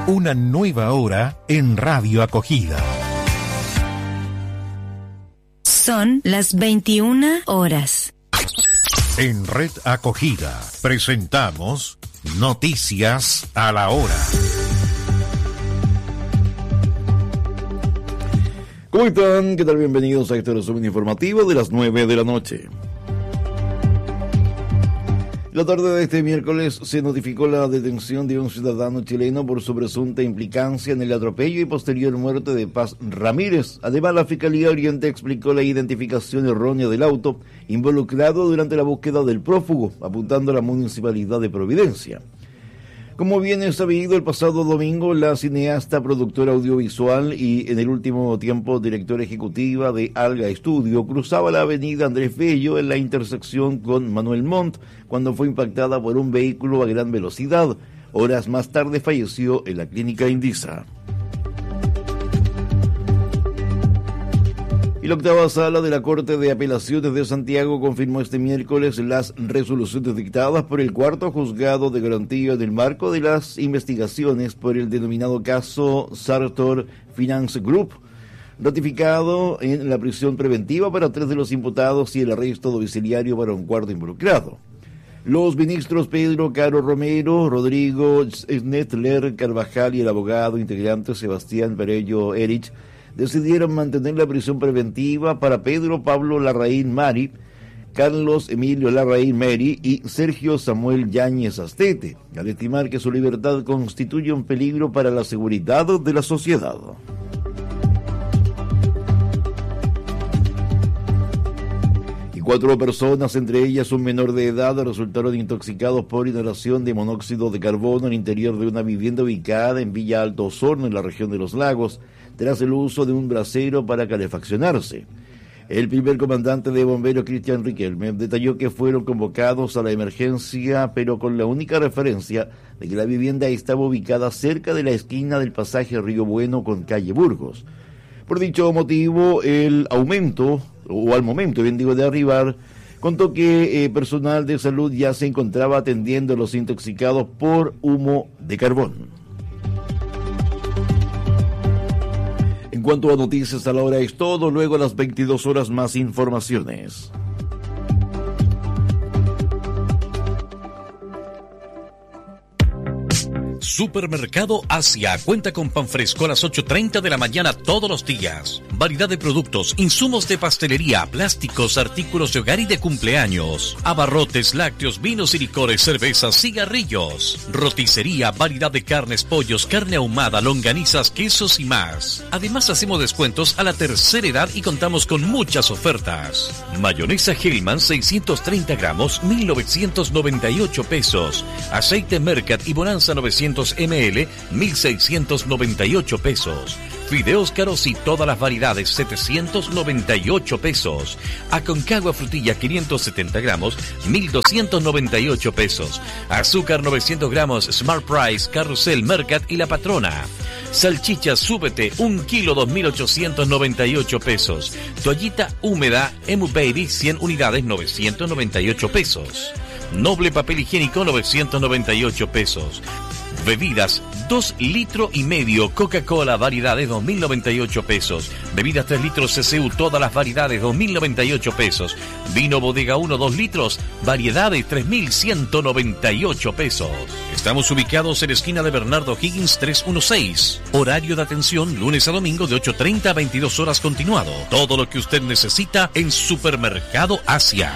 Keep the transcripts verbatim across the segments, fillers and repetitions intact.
Una nueva hora en Radio Acogida. Son las veintiuna horas. En Red Acogida presentamos Noticias a la Hora. ¿Cómo están? ¿Qué tal? Bienvenidos a este resumen informativo de las nueve de la noche. La tarde de este miércoles se notificó la detención de un ciudadano chileno por su presunta implicancia en el atropello y posterior muerte de Paz Ramírez. Además, la Fiscalía Oriente explicó la identificación errónea del auto involucrado durante la búsqueda del prófugo, apuntando a la Municipalidad de Providencia. Como bien es sabido, el pasado domingo la cineasta, productora audiovisual y en el último tiempo directora ejecutiva de Alga Estudio cruzaba la avenida Andrés Bello en la intersección con Manuel Montt cuando fue impactada por un vehículo a gran velocidad. Horas más tarde falleció en la clínica Indisa. Y la octava sala de la Corte de Apelaciones de Santiago confirmó este miércoles las resoluciones dictadas por el cuarto juzgado de garantía en el marco de las investigaciones por el denominado caso Sartor Finance Group, ratificado en la prisión preventiva para tres de los imputados y el arresto domiciliario para un cuarto involucrado. Los ministros Pedro Caro Romero, Rodrigo Snetler Carvajal y el abogado integrante Sebastián Perello Erich decidieron mantener la prisión preventiva para Pedro Pablo Larraín Mari, Carlos Emilio Larraín Meri y Sergio Samuel Yáñez Astete, al estimar que su libertad constituye un peligro para la seguridad de la sociedad. Y cuatro personas, entre ellas un menor de edad, resultaron intoxicados por inhalación de monóxido de carbono en el interior de una vivienda ubicada en Villa Alto Osorno, en la región de Los Lagos, tras el uso de un brasero para calefaccionarse. El primer comandante de bomberos, Cristian Riquelme, detalló que fueron convocados a la emergencia, pero con la única referencia de que la vivienda estaba ubicada cerca de la esquina del pasaje Río Bueno con calle Burgos. Por dicho motivo, el aumento, o al momento, bien digo, de arribar, contó que eh, personal de salud ya se encontraba atendiendo a los intoxicados por humo de carbón. En cuanto a noticias a la hora es todo, luego a las veintidós horas más informaciones. Supermercado Asia cuenta con pan fresco a las ocho treinta de la mañana todos los días. Variedad de productos, insumos de pastelería, plásticos, artículos de hogar y de cumpleaños. Abarrotes, lácteos, vinos y licores, cervezas, cigarrillos. Roticería, variedad de carnes, pollos, carne ahumada, longanizas, quesos y más. Además hacemos descuentos a la tercera edad y contamos con muchas ofertas. Mayonesa Hellman seiscientos treinta gramos, mil novecientos noventa y ocho pesos. Aceite Mercat y Bonanza novecientos mililitros, mil seiscientos noventa y ocho pesos. Fideos caros y todas las variedades, setecientos noventa y ocho pesos. Aconcagua frutilla quinientos setenta gramos, mil doscientos noventa y ocho pesos. Azúcar novecientos gramos, Smart Price, Carrusel, Mercat y La Patrona. Salchicha Súbete, un kilo, dos mil ochocientos noventa y ocho pesos. Toallita húmeda, Emu Baby, cien unidades, novecientos noventa y ocho pesos. Noble papel higiénico, novecientos noventa y ocho pesos. Bebidas, dos litros y medio, Coca-Cola, variedades, dos mil noventa y ocho pesos. Bebidas tres litros C C U, todas las variedades, dos mil noventa y ocho pesos. Vino Bodega uno, dos litros, variedades, tres mil ciento noventa y ocho pesos. Estamos ubicados en la esquina de Bernardo Higgins trescientos dieciséis. Horario de atención, lunes a domingo de ocho treinta a veintidós horas continuado. Todo lo que usted necesita en Supermercado Asia.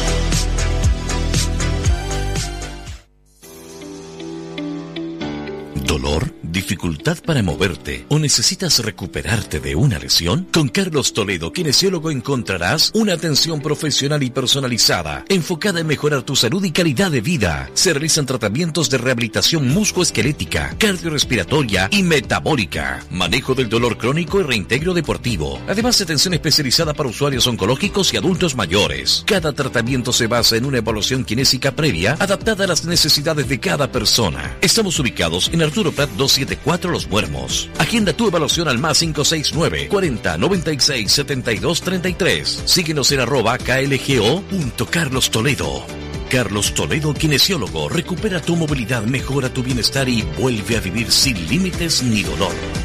¿Dolor? ¿Dificultad para moverte? ¿O necesitas recuperarte de una lesión? Con Carlos Toledo, kinesiólogo, encontrarás una atención profesional y personalizada, enfocada en mejorar tu salud y calidad de vida. Se realizan tratamientos de rehabilitación musculoesquelética, cardiorrespiratoria y metabólica, manejo del dolor crónico y reintegro deportivo. Además, atención especializada para usuarios oncológicos y adultos mayores. Cada tratamiento se basa en una evaluación kinésica previa, adaptada a las necesidades de cada persona. Estamos ubicados en Arturo Prat doscientos setenta y cuatro Los Muermos. Agenda tu evaluación al más cinco seis nueve, cuarenta, noventa y seis, setenta y dos, treinta y tres. Síguenos en arroba klgo punto carlos toledo. Carlos Toledo, kinesiólogo. Recupera tu movilidad, mejora tu bienestar y vuelve a vivir sin límites ni dolor.